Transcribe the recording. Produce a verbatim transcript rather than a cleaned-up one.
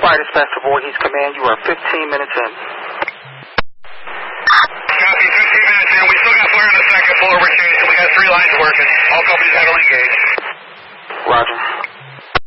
Fire dispatch to Voorhees Command. You are fifteen minutes in. Copy, fifteen minutes in. We still got fire on the second floor. We're chasing. We got three lines working. All companies heavily engaged. Roger.